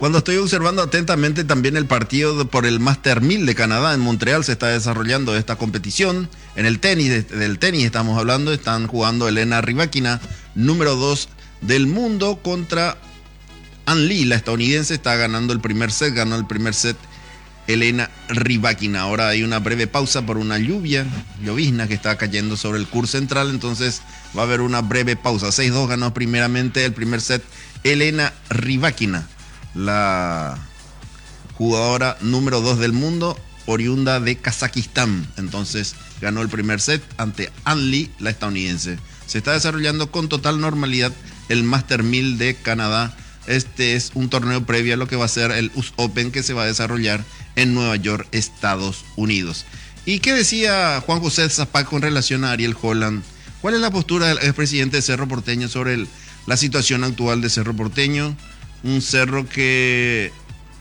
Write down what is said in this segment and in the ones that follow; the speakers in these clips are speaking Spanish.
Cuando estoy observando atentamente también el partido por el Master 1000 de Canadá, en Montreal se está desarrollando esta competición. En el tenis, del tenis estamos hablando, están jugando Elena Rybakina, número 2 del mundo, contra Ann Lee, la estadounidense. Está ganando el primer set, ganó el primer set Elena Rybakina. Ahora hay una breve pausa por una llovizna que está cayendo sobre el curso central, entonces va a haber una breve pausa. 6-2 ganó primeramente el primer set Elena Rybakina, la jugadora número 2 del mundo, oriunda de Kazajistán. Entonces ganó el primer set ante Ann Lee, la estadounidense. Se está desarrollando con total normalidad el Master 1000 de Canadá. Este es un torneo previo a lo que va a ser el US Open, que se va a desarrollar en Nueva York, Estados Unidos. ¿Y qué decía Juan José Zapac con relación a Ariel Holland? ¿Cuál es la postura del expresidente de Cerro Porteño sobre la situación actual de Cerro Porteño? Un Cerro que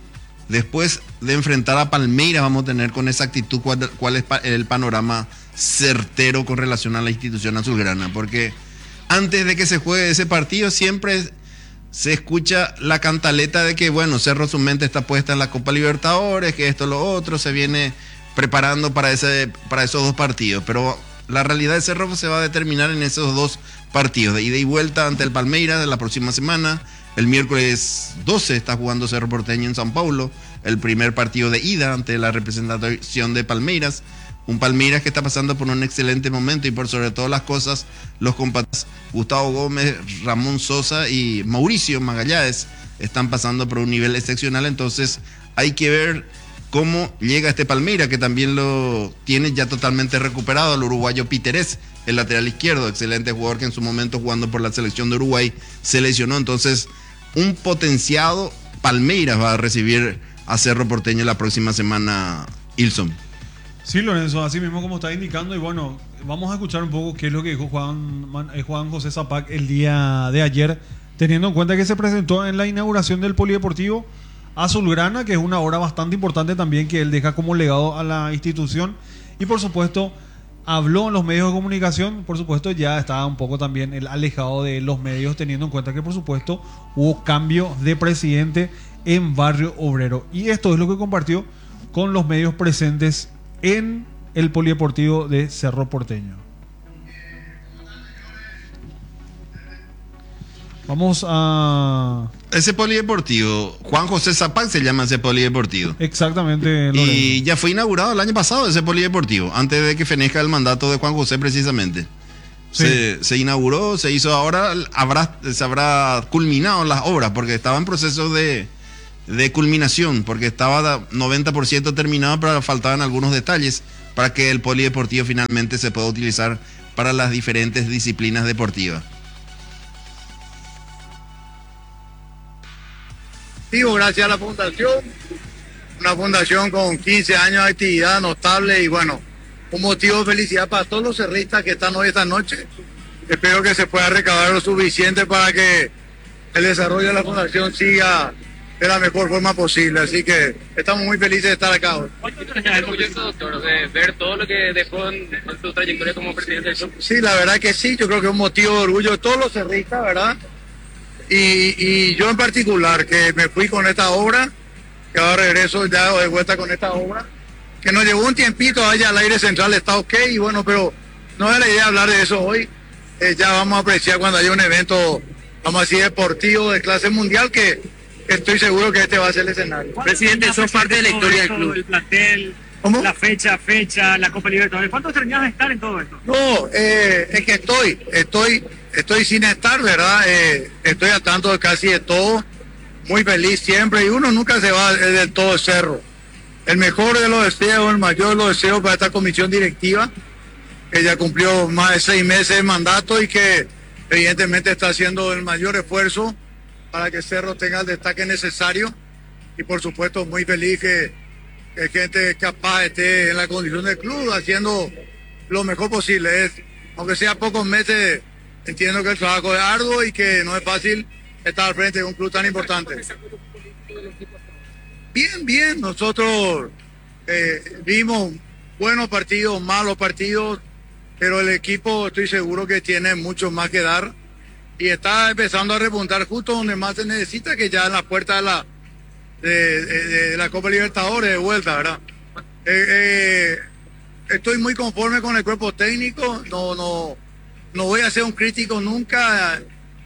después de enfrentar a Palmeiras vamos a tener con exactitud cuál es el panorama certero con relación a la institución azulgrana, porque antes de que se juegue ese partido siempre se escucha la cantaleta de que, bueno, Cerro su mente está puesta en la Copa Libertadores, que esto, lo otro, se viene preparando para esos dos partidos, pero la realidad de Cerro se va a determinar en esos dos partidos, de ida y vuelta ante el Palmeiras de la próxima semana. El miércoles 12 está jugando Cerro Porteño en São Paulo, el primer partido de ida ante la representación de Palmeiras. Un Palmeiras que está pasando por un excelente momento y por sobre todas las cosas, los compatriotas Gustavo Gómez, Ramón Sosa y Mauricio Magallanes están pasando por un nivel excepcional. Entonces hay que ver cómo llega este Palmeiras, que también lo tiene ya totalmente recuperado, el uruguayo Piterés, el lateral izquierdo, excelente jugador que en su momento jugando por la selección de Uruguay se lesionó. Entonces un potenciado Palmeiras va a recibir a Cerro Porteño la próxima semana, Ilson. Sí, Lorenzo, así mismo como está indicando. Y bueno, vamos a escuchar un poco qué es lo que dijo Juan José Zapac el día de ayer, teniendo en cuenta que se presentó en la inauguración del Polideportivo Azulgrana, que es una obra bastante importante también que él deja como legado a la institución. Y por supuesto habló en los medios de comunicación. Por supuesto ya estaba un poco también el alejado de los medios, teniendo en cuenta que por supuesto hubo cambio de presidente en Barrio Obrero. Y esto es lo que compartió con los medios presentes en el Polideportivo de Cerro Porteño. Vamos a... Ese polideportivo, Juan José Zapac se llama ese polideportivo. Exactamente, Lorenzo. Y ya fue inaugurado el año pasado ese polideportivo, antes de que fenezca el mandato de Juan José precisamente. Sí. Se inauguró, se hizo, ahora se habrá culminado las obras, porque estaba en proceso de culminación, porque estaba 90% terminado, pero faltaban algunos detalles para que el polideportivo finalmente se pueda utilizar para las diferentes disciplinas deportivas. Gracias a la fundación, una fundación con 15 años de actividad notable y bueno, un motivo de felicidad para todos los cerristas que están hoy esta noche. Espero que se pueda recabar lo suficiente para que el desarrollo de la fundación siga de la mejor forma posible, así que estamos muy felices de estar acá hoy. ¿Es orgulloso, doctor, de ver todo lo que dejó en su trayectoria como presidente del club? Sí, la verdad que sí, yo creo que es un motivo de orgullo de todos los cerristas, ¿verdad? Y yo en particular, que me fui con esta obra, que ahora regreso ya de vuelta con esta obra, que nos llevó un tiempito allá al aire central, está ok, y bueno, pero no es la idea hablar de eso hoy. Ya vamos a apreciar cuando haya un evento, vamos a decir, deportivo de clase mundial, que estoy seguro que este va a ser el escenario. Presidente, sos parte de la historia del club. El plantel, ¿cómo? la fecha, la Copa Libertadores. ¿Cuánto extrañas de estar en todo esto? No, es que estoy sin estar, ¿verdad? Estoy al tanto de casi de todo, muy feliz siempre, y uno nunca se va del todo de Cerro. El mejor de los deseos, el mayor de los deseos para esta comisión directiva, que ya cumplió más de 6 meses de mandato y que evidentemente está haciendo el mayor esfuerzo para que Cerro tenga el destaque necesario, y por supuesto muy feliz que gente capaz esté en la condición del club haciendo lo mejor posible. Aunque sea pocos meses, entiendo que el trabajo es arduo y que no es fácil estar al frente de un club tan importante. Bien, nosotros vimos buenos partidos, malos partidos, pero el equipo estoy seguro que tiene mucho más que dar y está empezando a repuntar justo donde más se necesita, que ya en la puerta de la Copa Libertadores de vuelta, ¿verdad? Estoy muy conforme con el cuerpo técnico, no voy a ser un crítico nunca,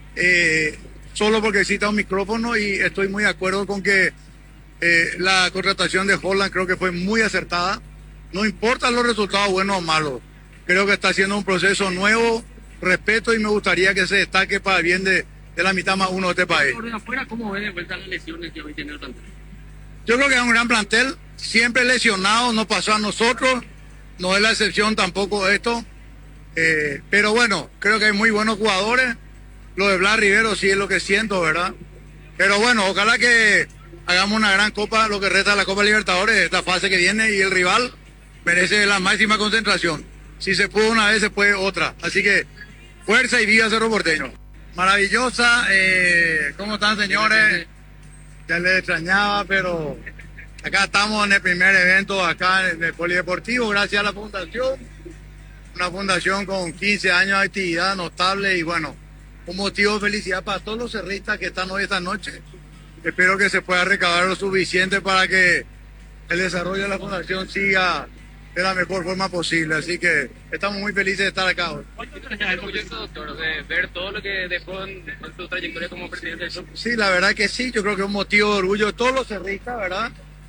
solo porque exista un micrófono, y estoy muy de acuerdo con que la contratación de Holland creo que fue muy acertada. No importa los resultados buenos o malos, creo que está haciendo un proceso nuevo, respeto, y me gustaría que se destaque para el bien de la mitad más uno de este país. Por afuera, ¿cómo ve de vuelta las lesiones que hoy tiene el plantel? Yo creo que es un gran plantel, siempre lesionado, no pasó a nosotros, no es la excepción tampoco esto, pero bueno, creo que hay muy buenos jugadores. Lo de Blas Rivero sí es lo que siento, ¿verdad? Pero bueno, ojalá que hagamos una gran copa, lo que resta de la Copa Libertadores, esta fase que viene, y el rival merece la máxima concentración. Si se pudo una vez, se puede otra. Así que fuerza y viva Cerro Porteño. Maravillosa, ¿cómo están, señores? Ya les extrañaba, pero acá estamos en el primer evento acá en el Polideportivo, gracias a la fundación. Una fundación con 15 años de actividad notable, y bueno, un motivo de felicidad para todos los cerristas que están hoy esta noche. Espero que se pueda recabar lo suficiente para que el desarrollo de la fundación siga de la mejor forma posible. Así que estamos muy felices de estar acá hoy. Orgulloso, doctor, de ver todo lo que dejó en tu trayectoria como presidente del club. Sí, la verdad que sí, yo creo que es un motivo de orgullo de todos los cerristas, ¿verdad?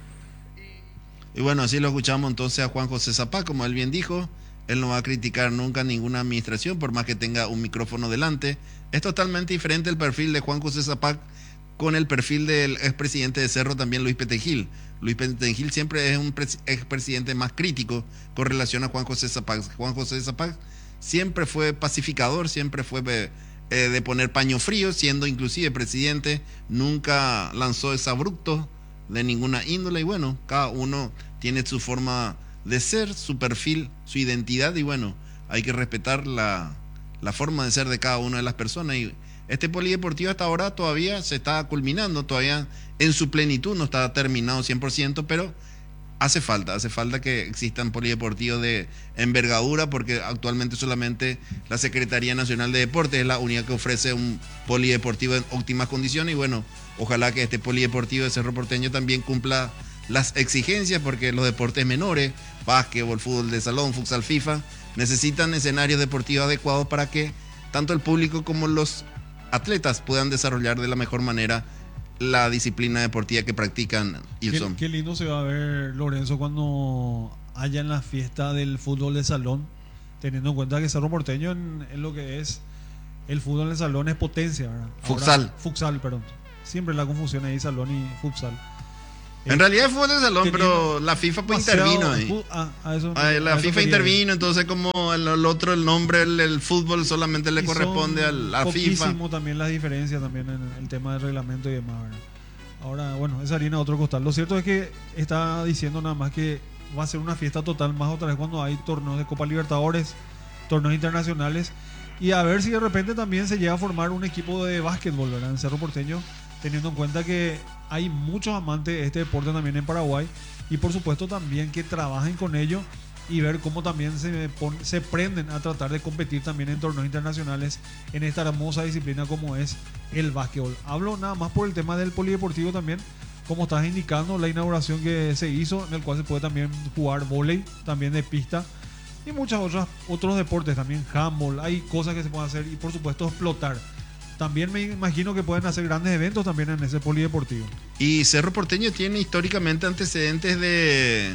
Y bueno, así lo escuchamos entonces a Juan José Zapag, como él bien dijo. Él no va a criticar nunca ninguna administración, por más que tenga un micrófono delante. Es totalmente diferente el perfil de Juan José Zapag con el perfil del expresidente de Cerro, también Luis Petengil. Luis Petengil siempre es un expresidente más crítico con relación a Juan José Zapag. Juan José Zapag siempre fue pacificador, siempre fue de poner paño frío, siendo inclusive presidente, nunca lanzó exabruptos de ninguna índole, y bueno, cada uno tiene su forma de ser, su perfil, su identidad, y bueno, hay que respetar la forma de ser de cada una de las personas. Y este polideportivo hasta ahora todavía se está culminando, todavía en su plenitud no está terminado 100%, pero hace falta que existan polideportivos de envergadura, porque actualmente solamente la Secretaría Nacional de Deportes es la única que ofrece un polideportivo en óptimas condiciones, y bueno, ojalá que este polideportivo de Cerro Porteño también cumpla las exigencias, porque los deportes menores, básquetbol, fútbol de salón, futsal, FIFA, necesitan escenarios deportivos adecuados para que tanto el público como los atletas puedan desarrollar de la mejor manera la disciplina deportiva que practican. Qué lindo se va a ver, Lorenzo, cuando haya en la fiesta del fútbol de salón, teniendo en cuenta que Cerro Porteño en lo que es el fútbol de salón es potencia, ¿verdad? Futsal, perdón. Siempre la confusión ahí, salón y futsal. En realidad es fútbol de salón, pero la FIFA pues intervino ahí. La FIFA intervino, entonces como el otro, el nombre, el fútbol solamente le corresponde a la FIFA. También las diferencias también en el tema del reglamento y demás, ¿verdad? Ahora, bueno, esa harina otro costal. Lo cierto es que está diciendo nada más que va a ser una fiesta total más otra vez cuando hay torneos de Copa Libertadores, torneos internacionales, y a ver si de repente también se llega a formar un equipo de básquetbol, ¿verdad? En Cerro Porteño, teniendo en cuenta que hay muchos amantes de este deporte también en Paraguay, y por supuesto también que trabajen con ello y ver cómo también se prenden a tratar de competir también en torneos internacionales en esta hermosa disciplina como es el básquetbol. Hablo nada más por el tema del polideportivo también, como estás indicando, la inauguración que se hizo, en el cual se puede también jugar vóley, también de pista, y muchos otros deportes, también handball, hay cosas que se pueden hacer, y por supuesto explotar. También me imagino que pueden hacer grandes eventos también en ese polideportivo. Y Cerro Porteño tiene históricamente antecedentes de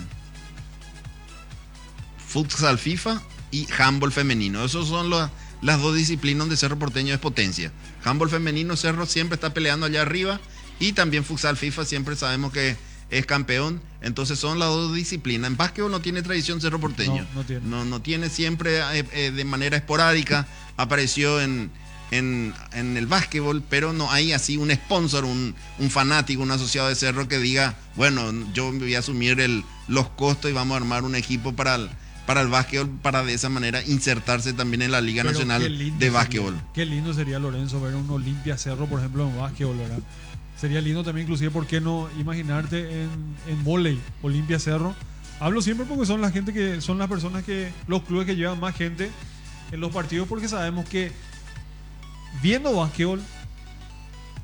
futsal FIFA y handball femenino. Esos son las dos disciplinas donde Cerro Porteño es potencia. Handball femenino, Cerro siempre está peleando allá arriba, y también futsal FIFA siempre sabemos que es campeón. Entonces son las dos disciplinas. En básquetbol no tiene tradición Cerro Porteño. No tiene, siempre de manera esporádica apareció en el básquetbol, pero no hay así un sponsor, un fanático, un asociado de Cerro que diga, bueno, yo voy a asumir los costos y vamos a armar un equipo para el básquetbol, para de esa manera insertarse también en la Liga Nacional de Básquetbol. Qué lindo sería, Lorenzo, ver un Olimpia Cerro, por ejemplo, en básquetbol, ¿verdad? Sería lindo también, inclusive, ¿por qué no imaginarte en vóley, Olimpia Cerro? Hablo siempre porque son las personas los clubes que llevan más gente en los partidos, porque sabemos que viendo básquetbol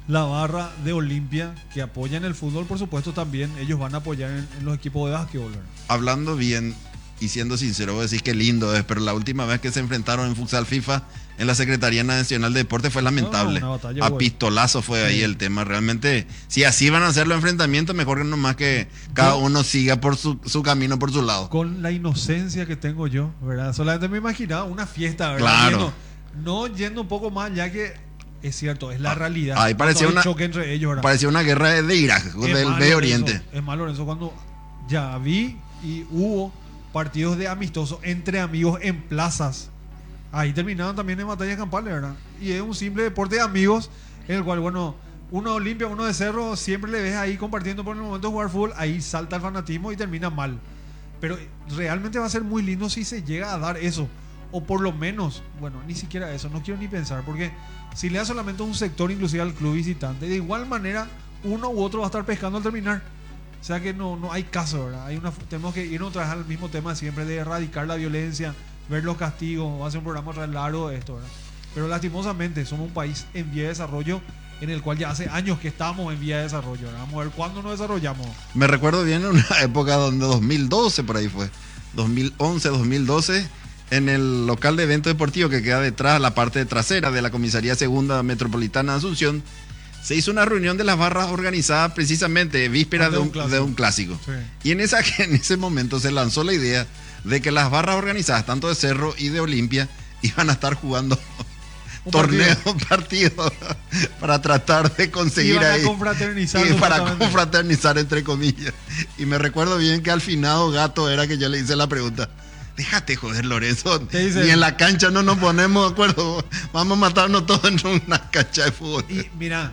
la barra de Olimpia, que apoya en el fútbol, por supuesto también ellos van a apoyar en los equipos de básquetbol, ¿verdad? Hablando bien y siendo sincero, vos decís que lindo es, pero la última vez que se enfrentaron en futsal FIFA en la Secretaría Nacional de Deportes fue lamentable. Una batalla, A güey. pistolazo fue ahí el tema. Realmente, si así van a hacer los enfrentamientos, mejor que nomás que cada uno siga por su camino, por su lado. Con la inocencia que tengo yo, ¿verdad? Solamente me imaginaba una fiesta, ¿verdad? Claro. No yendo un poco más, ya que es cierto, es la realidad. Ahí parecía Cuando hay una- choque entre ellos, ¿verdad? Parecía una guerra de Irak, Es del más, Medio Lorenzo, Oriente. Es más, Lorenzo, cuando ya vi y hubo partidos de amistosos entre amigos en plazas, ahí terminaron también en batallas campales, ¿verdad? Y es un simple deporte de amigos en el cual, bueno, uno de Olimpia, uno de Cerro, siempre le ves ahí compartiendo por el momento de jugar fútbol, ahí salta el fanatismo y termina mal. Pero realmente va a ser muy lindo si se llega a dar eso. O por lo menos, bueno, ni siquiera eso, no quiero ni pensar, porque si le da solamente un sector inclusive al club visitante, de igual manera uno u otro va a estar pescando al terminar. O sea que no hay caso, ¿verdad? Tenemos que irnos otra vez al mismo tema siempre de erradicar la violencia, ver los castigos, va a ser un programa re largo de esto, ¿verdad? Pero lastimosamente somos un país en vía de desarrollo en el cual ya hace años que estamos en vía de desarrollo, ¿verdad? Vamos a ver cuándo nos desarrollamos. Me recuerdo bien en una época donde 2012 por ahí fue, 2011, 2012, en el local de evento deportivo que queda detrás, la parte trasera de la Comisaría Segunda Metropolitana de Asunción, se hizo una reunión de las barras organizada precisamente víspera de un clásico. Sí. Y en ese momento se lanzó la idea de que las barras organizadas, tanto de Cerro y de Olimpia, iban a estar jugando Un torneos, partidos, para tratar de conseguir Iban a ahí. confraternizar, Y para supuestamente. confraternizar, entre comillas. Y me recuerdo bien que al finado Gato era que yo le hice la pregunta. Déjate joder, Lorenzo. Te dice- Ni en la cancha no nos ponemos de acuerdo. Vamos a matarnos todos en una cancha de fútbol. Y mira,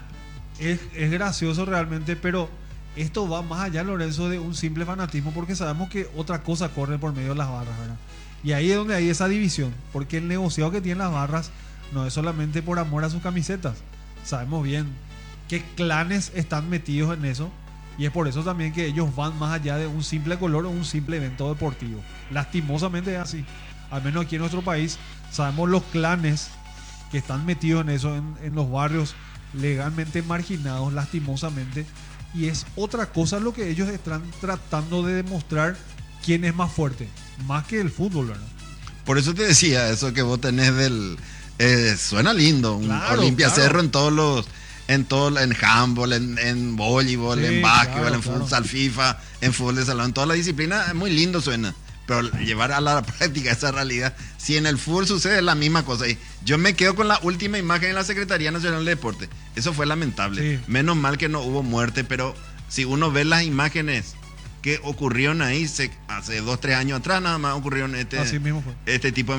es gracioso realmente, pero esto va más allá, Lorenzo, de un simple fanatismo, porque sabemos que otra cosa corre por medio de las barras, ¿verdad? Y ahí es donde hay esa división, porque el negociado que tienen las barras no es solamente por amor a sus camisetas. Sabemos bien qué clanes están metidos en eso, y es por eso también que ellos van más allá de un simple color o un simple evento deportivo. Lastimosamente es así. Al menos aquí en nuestro país sabemos los clanes que están metidos en eso, en los barrios legalmente marginados, lastimosamente, y es otra cosa lo que ellos están tratando de demostrar quién es más fuerte, más que el fútbol, ¿verdad? Por eso te decía, eso que vos tenés del... suena lindo, un Claro, Olimpia claro. Cerro en handball, en voleibol, Sí, en básquetbol, claro, en claro. futsal FIFA, en fútbol de salón, en todas las disciplinas, muy lindo suena. Pero llevar a la práctica esa realidad, si en el fútbol sucede la misma cosa. Y yo me quedo con la última imagen en la Secretaría Nacional de Deporte. Eso fue lamentable. Sí. Menos mal que no hubo muerte, pero si uno ve las imágenes que ocurrieron ahí hace 2-3 años atrás, nada más ocurrieron Así mismo fue. este tipo de